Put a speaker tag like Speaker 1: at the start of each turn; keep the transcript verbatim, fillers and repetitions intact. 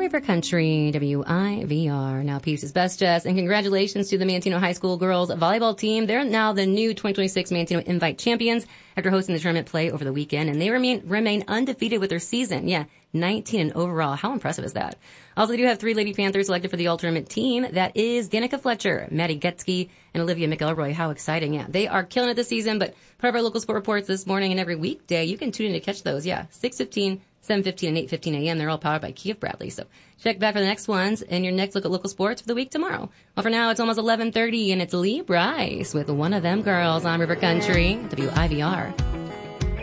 Speaker 1: River Country, W I V R. Now, peace is best, Jess. And congratulations to the Manteno High School girls volleyball team. They're now the new twenty twenty-six Manteno Invite champions after hosting the tournament play over the weekend. And they remain remain undefeated with their season. Yeah, nineteen and overall. How impressive is that? Also, they do have three Lady Panthers selected for the all-tournament team. That is Danica Fletcher, Maddie Getzky, and Olivia McElroy. How exciting. Yeah, they are killing it this season. But part of our local sport reports this morning and every weekday, you can tune in to catch those. Yeah, six fifteen, seven fifteen, and eight fifteen a.m. They're all powered by Kia of Bradley. So check back for the next ones and your next look at local sports for the week tomorrow. Well, for now, it's almost eleven thirty, and it's Lee Bryce with One of Them Girls on River Country, W I V R.